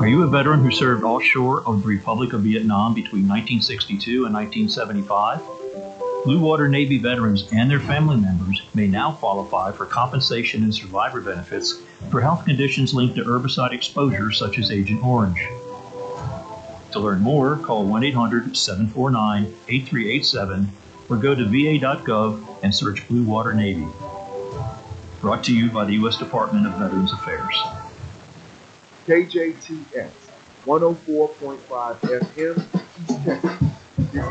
Are you a veteran who served offshore of the Republic of Vietnam between 1962 and 1975? Blue Water Navy veterans and their family members may now qualify for compensation and survivor benefits for health conditions linked to herbicide exposure such as Agent Orange. To learn more, call 1-800-749-8387 or go to va.gov and search Blue Water Navy. Brought to you by the U.S. Department of Veterans Affairs. KJTX 104.5 FM, East Texas.